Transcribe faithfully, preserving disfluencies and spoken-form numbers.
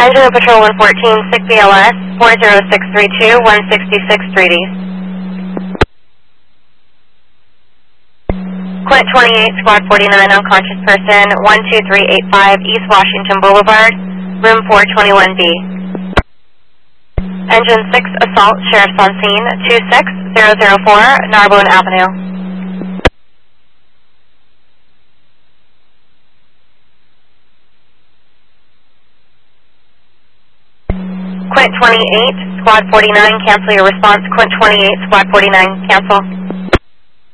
Engine of Patrol one fourteen, six B L S, four zero six three two, one six six three D. Quint twenty-eight, Squad forty-nine, unconscious person, one two three eight five, East Washington Boulevard, room four twenty-one B. Engine six, Assault, Sheriff's on scene, two six zero zero four, Narbonne Avenue. Quint twenty-eight, Squad forty-nine, cancel your response. Quint twenty-eight, Squad forty-nine, cancel.